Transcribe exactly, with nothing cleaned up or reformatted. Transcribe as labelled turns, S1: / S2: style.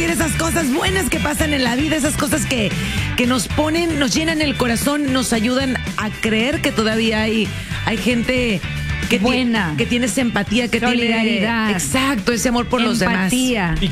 S1: compartir esas cosas buenas que pasan en la vida, esas cosas que, que nos ponen, nos llenan el corazón, nos ayudan a creer que todavía hay, hay gente que
S2: buena,
S1: que tiene esa empatía, que
S2: solidaridad,
S1: tiene exacto ese amor por
S2: empatía.
S1: los demás.